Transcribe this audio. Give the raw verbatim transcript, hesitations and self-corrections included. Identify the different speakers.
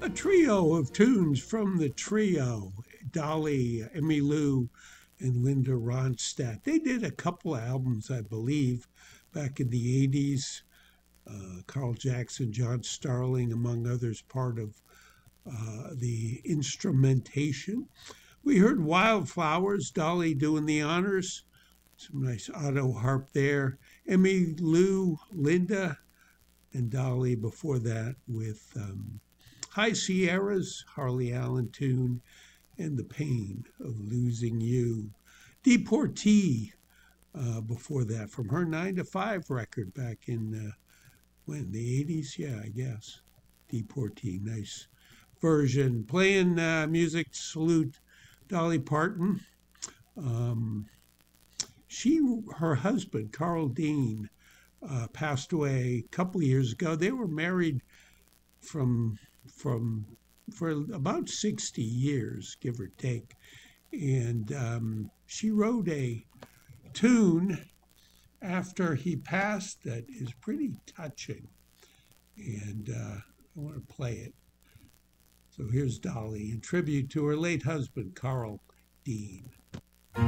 Speaker 1: A trio of tunes from the trio, Dolly, Emmylou, and Linda Ronstadt. They did a couple of albums, I believe, back in the eighties. Uh, Carl Jackson, John Starling, among others, part of uh, the instrumentation. We heard Wildflowers, Dolly doing the honors. Some nice auto harp there. Emmylou, Linda, and Dolly before that with um, High Sierras, Harley Allen tune, and The Pain of Losing You. Deportee uh, before that from her nine to five record back in, uh, when, the eighties? Yeah, I guess. Deportee, nice version. Playing uh, music to salute Dolly Parton. Um, she, her husband, Carl Dean, uh, passed away a couple of years ago. They were married from from for about sixty years, give or take. And um, she wrote a tune after he passed that is pretty touching. And uh, I want to play it. So here's Dolly in tribute to her late husband, Carl Dean.